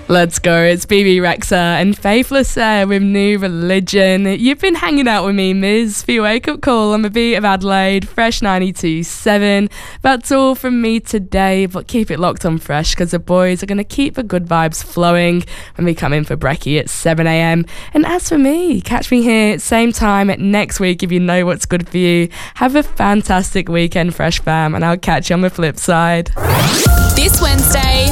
Let's go. It's BB Rexa and Faithless Air with New Religion. You've been hanging out with me, Miz, for your wake-up call on the beat of Adelaide, Fresh 92.7. That's all from me today, but keep it locked on Fresh because the boys are going to keep the good vibes flowing when we come in for brekkie at 7 a.m. And as for me, catch me here same time next week if you know what's good for you. Have a fantastic weekend, Fresh fam, and I'll catch you on the flip side. This Wednesday,